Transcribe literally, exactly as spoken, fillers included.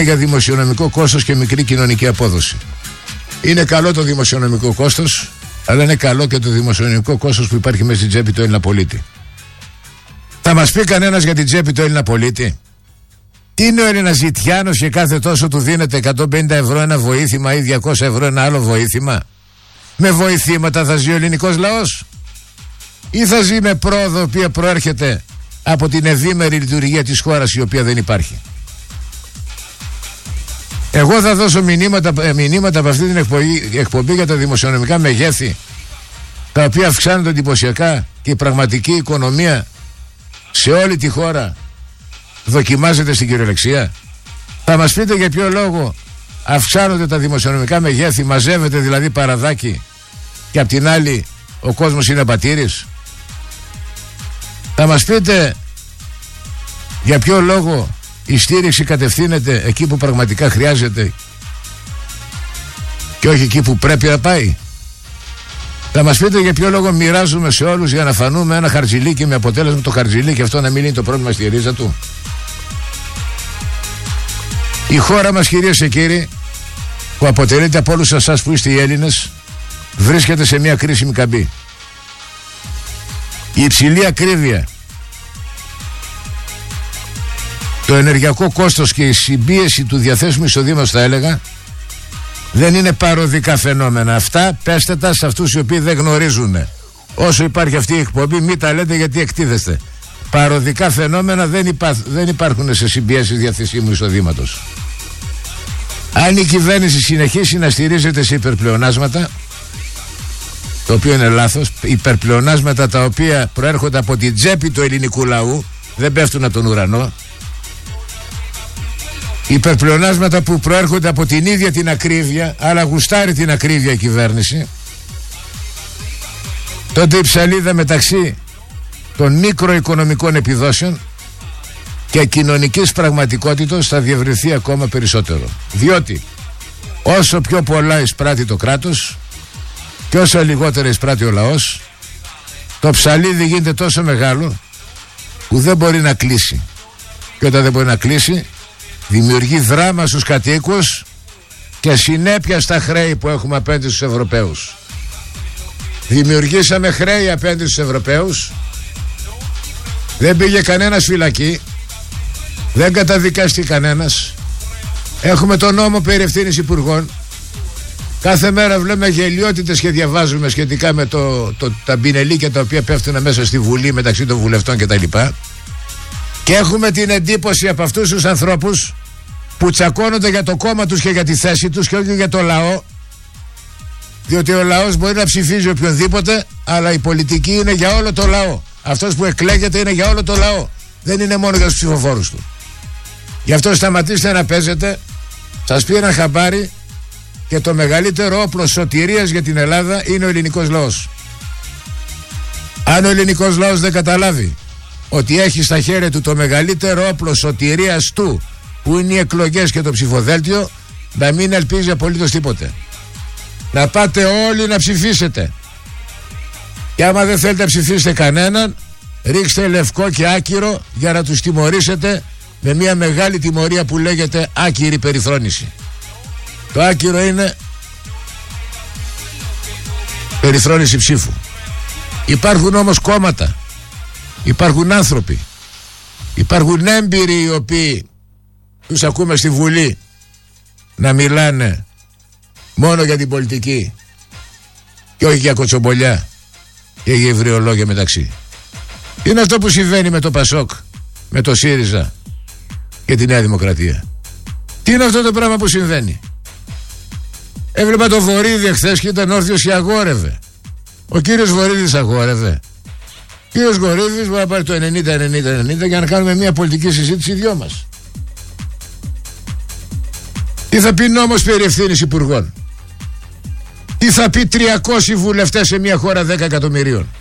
για δημοσιονομικό κόστος και μικρή κοινωνική απόδοση. Είναι καλό το δημοσιονομικό κόστος, αλλά είναι καλό και το δημοσιονομικό κόστος που υπάρχει μέσα στην τσέπη του Έλληνα πολίτη. Θα μας πει κανένας για την τσέπη του Έλληνα πολίτη? Τι είναι ο Έλληνας ζητιάνος και κάθε τόσο του δίνεται εκατόν πενήντα ευρώ ένα βοήθημα ή διακόσια ευρώ ένα άλλο βοήθημα? Με βοηθήματα θα ζει ο ελληνικός λαός? Ή θα ζει με πρόοδο, η οποία προέρχεται από την ευήμερη λειτουργία της χώρας, η οποία δεν υπάρχει? Εγώ θα δώσω μηνύματα, μηνύματα από αυτή την εκπομπή, εκπομπή για τα δημοσιονομικά μεγέθη, τα οποία αυξάνονται εντυπωσιακά, και η πραγματική οικονομία σε όλη τη χώρα δοκιμάζεται στην κυριολεξία. Θα μας πείτε για ποιο λόγο αυξάνονται τα δημοσιονομικά μεγέθη, μαζεύεται δηλαδή παραδάκι, και απ' την άλλη ο κόσμος είναι πατήρης? Θα μας πείτε για ποιο λόγο η στήριξη κατευθύνεται εκεί που πραγματικά χρειάζεται και όχι εκεί που πρέπει να πάει? Θα μας πείτε για ποιο λόγο μοιράζουμε σε όλους για να φανούμε ένα χαρτζηλίκι, με αποτέλεσμα το χαρτζηλίκι αυτό να μην είναι το πρόβλημα στη ρίζα του? Η χώρα μας, κυρίες και κύριοι, που αποτελείται από όλους εσάς που είστε οι Έλληνες, βρίσκεται σε μια κρίσιμη καμπή. Η υψηλή ακρίβεια, το ενεργειακό κόστος και η συμπίεση του διαθέσιμου εισοδήματος, θα έλεγα, δεν είναι παροδικά φαινόμενα. Αυτά πέστε τα σε αυτούς οι οποίοι δεν γνωρίζουν. Όσο υπάρχει αυτή η εκπομπή, μην τα λέτε γιατί εκτίθεστε. Παροδικά φαινόμενα δεν, υπά, δεν υπάρχουν σε συμπιέσεις διαθέσιμου εισοδήματος. Αν η κυβέρνηση συνεχίσει να στηρίζεται σε υπερπλεονάσματα, το οποίο είναι λάθος, υπερπλεονάσματα τα οποία προέρχονται από την τσέπη του ελληνικού λαού, δεν πέφτουν από τον ουρανό, υπερπλεονάσματα που προέρχονται από την ίδια την ακρίβεια, αλλά γουστάρει την ακρίβεια η κυβέρνηση, τότε η ψαλίδα μεταξύ των μικροοικονομικών επιδόσεων και κοινωνικής πραγματικότητας θα διευρυνθεί ακόμα περισσότερο. Διότι όσο πιο πολλά εισπράττει το κράτος και όσο λιγότερα εισπράττει ο λαός, το ψαλίδι γίνεται τόσο μεγάλο που δεν μπορεί να κλείσει. Και όταν δεν μπορεί να κλείσει, δημιουργεί δράμα στους κατοίκους και συνέπεια στα χρέη που έχουμε απέναντι στους Ευρωπαίους. Δημιουργήσαμε χρέη απέναντι στους Ευρωπαίους, δεν πήγε κανένας φυλακή, δεν καταδικάστηκε κανένας. Έχουμε τον νόμο περί ευθύνης υπουργών. Κάθε μέρα βλέπουμε γελιότητες και διαβάζουμε σχετικά με το, το, τα μπινελίκια τα οποία πέφτουν μέσα στη Βουλή μεταξύ των βουλευτών κτλ. Και έχουμε την εντύπωση από αυτούς τους ανθρώπους που τσακώνονται για το κόμμα τους και για τη θέση τους και όχι για το λαό, διότι ο λαός μπορεί να ψηφίζει οποιονδήποτε, αλλά η πολιτική είναι για όλο το λαό. Αυτός που εκλέγεται είναι για όλο το λαό, δεν είναι μόνο για τους ψηφοφόρους του. Γι' αυτό σταματήστε να παίζετε. Σας πει ένα χαμπάρι, και το μεγαλύτερο όπλο σωτηρίας για την Ελλάδα είναι ο ελληνικός λαός. Αν ο ελληνικός λαός δεν καταλάβει ότι έχει στα χέρια του το μεγαλύτερο όπλο σωτηρίας του, που είναι οι εκλογές και το ψηφοδέλτιο, να μην ελπίζει απολύτως τίποτε. Να πάτε όλοι να ψηφίσετε. Και άμα δεν θέλετε να ψηφίσετε κανέναν, ρίξτε λευκό και άκυρο για να τους τιμωρήσετε με μια μεγάλη τιμωρία που λέγεται άκυρη περιθρόνηση. Το άκυρο είναι περιθρόνηση ψήφου. Υπάρχουν όμως κόμματα, υπάρχουν άνθρωποι, υπάρχουν έμπειροι οι οποίοι τους ακούμε στη Βουλή να μιλάνε μόνο για την πολιτική και όχι για κοτσομπολιά και για ευρυολόγια μεταξύ. Είναι αυτό που συμβαίνει με το Πασόκ, με το ΣΥΡΙΖΑ και τη Νέα Δημοκρατία. Τι είναι αυτό το πράγμα που συμβαίνει? Έβλεπα το Βορίδη εχθές και ήταν όρθιος και αγόρευε. Ο κύριος Βορίδης αγόρευε. Ο κύριος Βορίδης μπορεί να πάρει το ενενήντα ενενήντα ενενήντα για να κάνουμε μια πολιτική συζήτηση οι δυο μας. Τι θα πει νόμος περί ευθύνης υπουργών? Τι θα πει τριακόσιοι βουλευτές σε μια χώρα δέκα εκατομμυρίων?